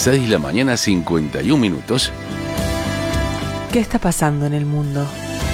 6 de la mañana, 51 minutos. ¿Qué está pasando en el mundo?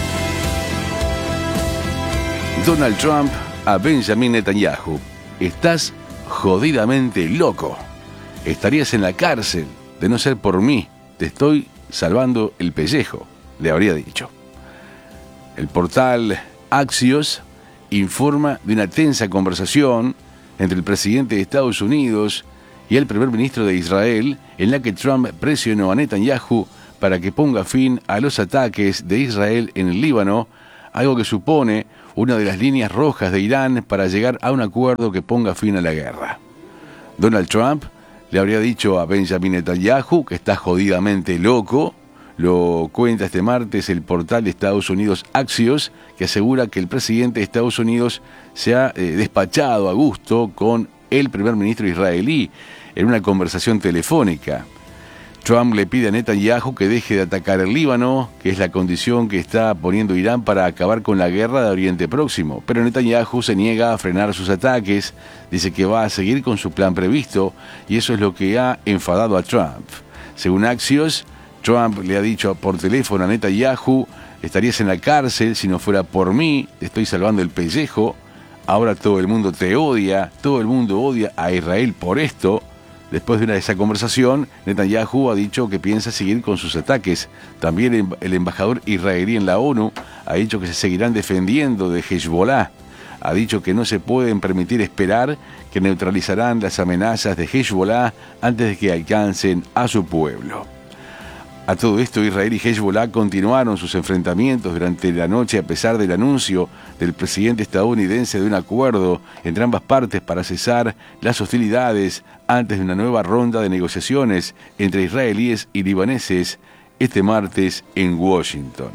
Donald Trump a Benjamin Netanyahu. Estás jodidamente loco. Estarías en la cárcel de no ser por mí. Te estoy salvando el pellejo, le habría dicho. El portal Axios informa de una tensa conversación entre el presidente de Estados Unidos y el primer ministro de Israel, en la que Trump presionó a Netanyahu para que ponga fin a los ataques de Israel en el Líbano, algo que supone una de las líneas rojas de Irán para llegar a un acuerdo que ponga fin a la guerra. Donald Trump le habría dicho a Benjamin Netanyahu que está jodidamente loco. Lo cuenta este martes el portal de Estados Unidos Axios, que asegura que el presidente de Estados Unidos se ha despachado a gusto con el primer ministro israelí en una conversación telefónica. Trump le pide a Netanyahu que deje de atacar el Líbano, que es la condición que está poniendo Irán para acabar con la guerra de Oriente Próximo. Pero Netanyahu se niega a frenar sus ataques, dice que va a seguir con su plan previsto, y eso es lo que ha enfadado a Trump. Según Axios, Trump le ha dicho por teléfono a Netanyahu: estarías en la cárcel si no fuera por mí, te estoy salvando el pellejo, ahora todo el mundo te odia, todo el mundo odia a Israel por esto. Después de esa conversación, Netanyahu ha dicho que piensa seguir con sus ataques. También el embajador israelí en la ONU ha dicho que se seguirán defendiendo de Hezbollah. Ha dicho que no se pueden permitir esperar, que neutralizarán las amenazas de Hezbollah antes de que alcancen a su pueblo. A todo esto, Israel y Hezbollah continuaron sus enfrentamientos durante la noche a pesar del anuncio del presidente estadounidense de un acuerdo entre ambas partes para cesar las hostilidades antes de una nueva ronda de negociaciones entre israelíes y libaneses este martes en Washington.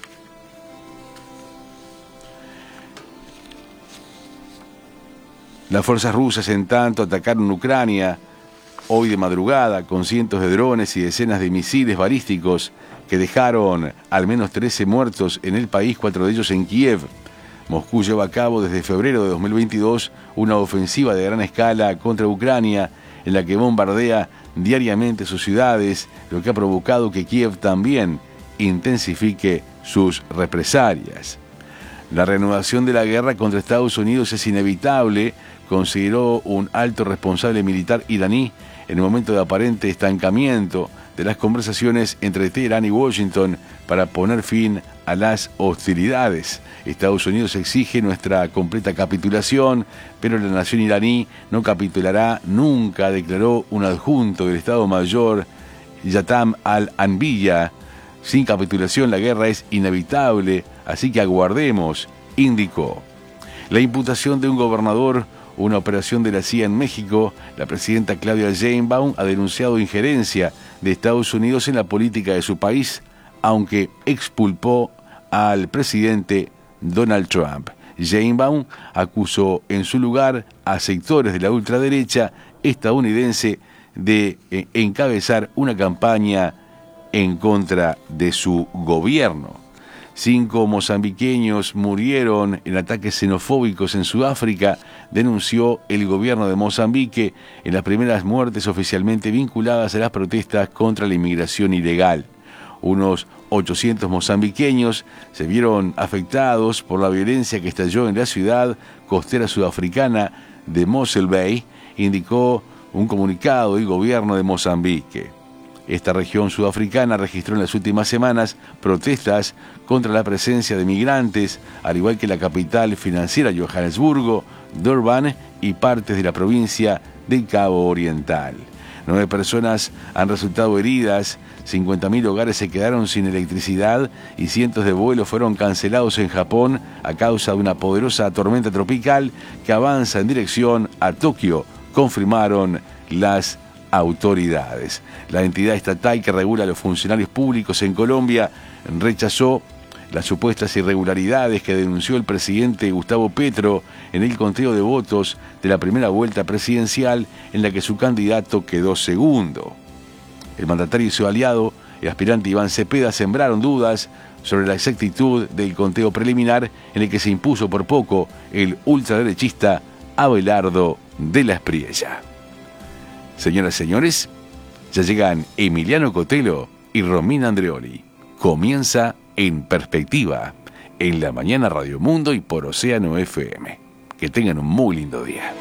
Las fuerzas rusas, en tanto, atacaron Ucrania hoy de madrugada con cientos de drones y decenas de misiles balísticos que dejaron al menos 13 muertos en el país, 4 de ellos en Kiev. Moscú lleva a cabo desde febrero de 2022 una ofensiva de gran escala contra Ucrania en la que bombardea diariamente sus ciudades, lo que ha provocado que Kiev también intensifique sus represalias. La reanudación de la guerra contra Estados Unidos es inevitable, consideró un alto responsable militar iraní en el momento de aparente estancamiento de las conversaciones entre Teherán y Washington para poner fin a las hostilidades. Estados Unidos exige nuestra completa capitulación, pero la nación iraní no capitulará nunca, declaró un adjunto del Estado Mayor, Yatam al-Anbiya. Sin capitulación la guerra es inevitable, así que aguardemos, indicó. La imputación de un gobernador, una operación de la CIA en México. La presidenta Claudia Sheinbaum ha denunciado injerencia de Estados Unidos en la política de su país, aunque expulpó al presidente Donald Trump. Sheinbaum acusó en su lugar a sectores de la ultraderecha estadounidense de encabezar una campaña en contra de su gobierno. 5 mozambiqueños murieron en ataques xenofóbicos en Sudáfrica, denunció el gobierno de Mozambique, en las primeras muertes oficialmente vinculadas a las protestas contra la inmigración ilegal. Unos 800 mozambiqueños se vieron afectados por la violencia que estalló en la ciudad costera sudafricana de Mossel Bay, indicó un comunicado del gobierno de Mozambique. Esta región sudafricana registró en las últimas semanas protestas contra la presencia de migrantes, al igual que la capital financiera Johannesburgo, Durban y partes de la provincia del Cabo Oriental. 9 personas han resultado heridas, 50.000 hogares se quedaron sin electricidad y cientos de vuelos fueron cancelados en Japón a causa de una poderosa tormenta tropical que avanza en dirección a Tokio, confirmaron las autoridades. La entidad estatal que regula a los funcionarios públicos en Colombia rechazó las supuestas irregularidades que denunció el presidente Gustavo Petro en el conteo de votos de la primera vuelta presidencial en la que su candidato quedó segundo. El mandatario y su aliado, el aspirante Iván Cepeda, sembraron dudas sobre la exactitud del conteo preliminar en el que se impuso por poco el ultraderechista Abelardo de la Espriella. Señoras y señores, Ya llegan Emiliano Cotelo y Romina Andreoli. Comienza En Perspectiva, en la mañana Radio Mundo y por Océano FM. Que tengan un muy lindo día.